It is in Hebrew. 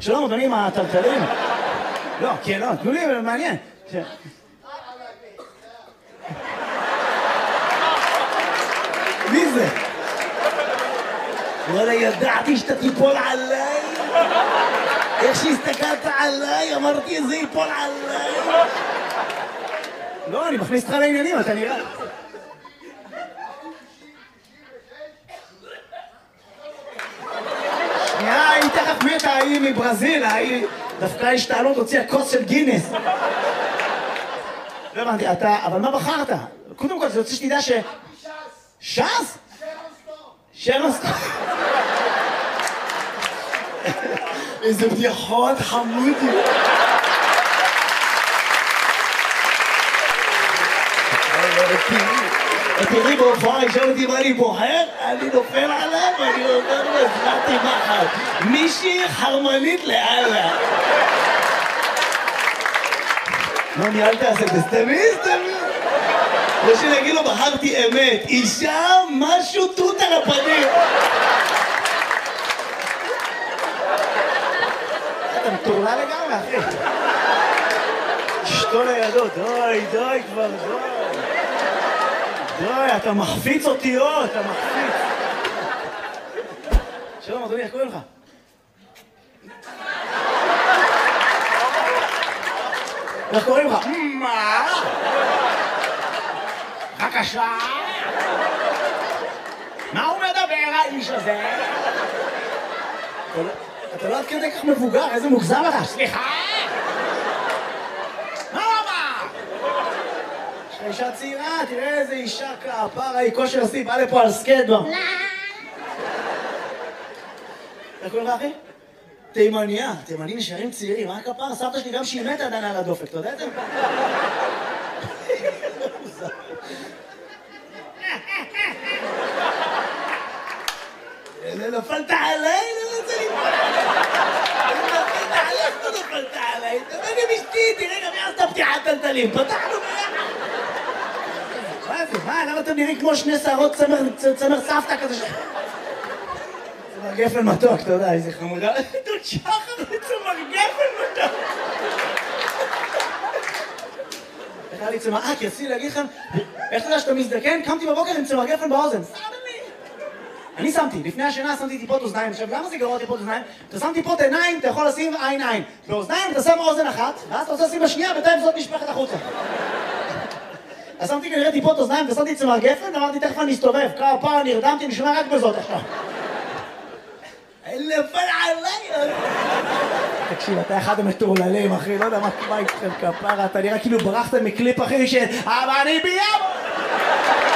שלום, אדוני, עם הטלטלים. לא, כן, לא, תנו לי, מעניין. מי זה? וואלה, ידעתי שאתה תיפול עליי. איך שהסתכלת עליי, אמרתי, זה ייפול עליי. לא, אני מכניס אותך לעניינים, אתה נראה. שנייה, היא תכף מתה, היא מברזיל, היא דווקא השתעלות הוציאה כוס של גינס. לא הבנתי, אתה, אבל מה בחרת? קודם כל, זה רוצה שתדע ש... ש"ס? שרנסטון. איזה בדיחות חמודי. תראי בהופעה, ישאל אותי מה אני בוחר, אני נופל עליו ואני אומר לו, הזמנתי מחר. מישהי חרמנית לאללה. מה ניהלת על זה? סתמי. או שנגיד לו, בחרתי אמת. אישה, משהו תות על הפנים. אתה מטורלה לגמרי, אחי. אשתו לידו, די כבר, די, אתה מחפיץ אותיות, אתה מחפיץ. שלום, אדוני, איך קוראים לך? איך קוראים לך? מה? בבקשה? מה הוא מדבר, האיש הזה? אתה לא עד כדי כך מבוגר, איזה מוגזם לך? סליחה? מה הוא אמר? יש לך אישה צעירה, תראה איזה אישה כפרה, היא כושר שיא, בא לפה על סקייטבורד. איך קוראים לך, אחי? תימניה, תימנים נשארים צעירים, מה הכפר? סבתא שלי גם שהיא מתה עדיין על הדופק, אתה יודע את זה? נפלת עליי? לא רוצה ליפול נפלת עליי? לא נפלת עליי? תבוא עם אשתי, תראה גם יעשת פתיחת טלטלים, פתחנו ביחד. מה זה? מה? למה אתם נראים כמו שני שערות צמר סבתא כזה ש... צמר גפן מתוק, אתה יודע, איזה חמודה. דוד שחר וצמר גפן מתוק. איך היה לי צמר... כי רציתי להגיד לכם, איך אתה יודע שאתה מזדקן? קמתי בבוקר עם צמר גפן באוזן. אני שמתי, לפני השינה שמתי טיפות אוזניים. עכשיו, למה זה גרוע טיפות אוזניים? אתה שם טיפות עיניים, אתה יכול לשים עין. באוזניים אתה שם אוזן אחת, ואז אתה רוצה לשים בשנייה, בינתיים זאת נשפכת החוצה. אז שמתי כנראה טיפות אוזניים, ושמתי צמר גפן, אמרתי, תכף אני אסתובב. כפרה, נרדמתי, נשמע רק בזאת עכשיו. נפל עליי! תקשיב, אתה אחד המטורללים, אחי, לא יודע מה איתכם כפרה, אתה נראה כאילו ברחת מקליפ, אחי, אבל אני ביום!